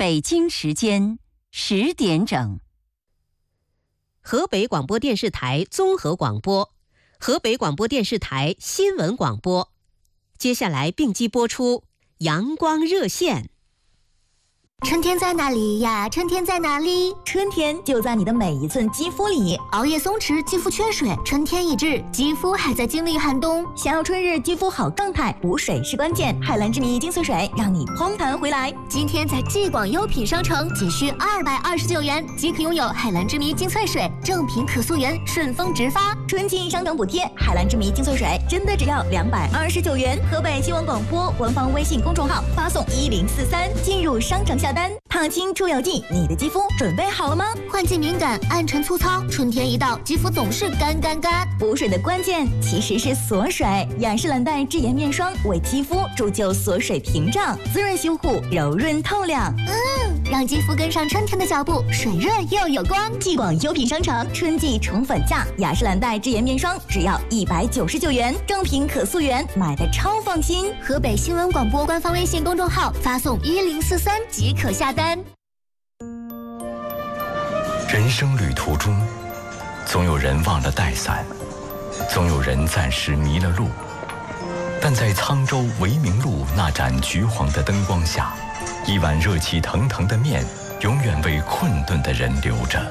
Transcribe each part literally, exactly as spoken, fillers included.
北京时间十点整。 河北广播电视台综合广播，河北广播电视台新闻广播。接下来并机播出阳光热线。 春天在哪里呀？春天在哪里？ 春天就在你的每一寸肌肤里。 熬夜松弛，肌肤缺水，春天已至，肌肤还在经历寒冬。 想要春日肌肤好状态，补水是关键。海蓝之谜精粹水让你嘭弹回来。 今天在既广优品商城仅需二百二十九元即可拥有海蓝之谜精粹水，正品可溯源，顺丰直发。 春季商城补贴，海蓝之谜精粹水真的只要两百二十九元。河北新闻广播官方微信公众号发送一零四三进入商城下单。烫青出油剂，你的肌肤准备好了吗？ 换季敏感，暗沉粗糙，春天一到，肌肤总是干干干。 补水的关键其实是锁水，雅诗兰黛智颜面霜为肌肤铸就锁水屏障，滋润修护，柔润透亮。 嗯，让肌肤跟上春天的脚步，水润又有光。 既广优品商城春季宠粉价，雅诗兰黛智颜面霜只要一百九十九元，正品可溯源，买的超放心。 河北新闻广播官方微信公众号发送一零四三即可下单。 人生旅途中，总有人忘了带伞，总有人暂时迷了路，但在沧州维明路那盏橘黄的灯光下，一碗热气腾腾的面永远为困顿的人留着。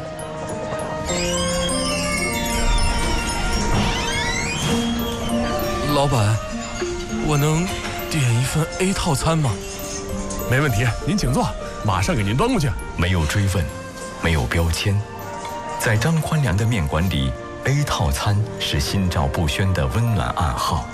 老板，我能点一份 A 套餐吗？ 没问题，您请坐，马上给您端过去。 没有追问，没有标签，在张宽良的面馆里， A 套餐是心照不宣的温暖暗号。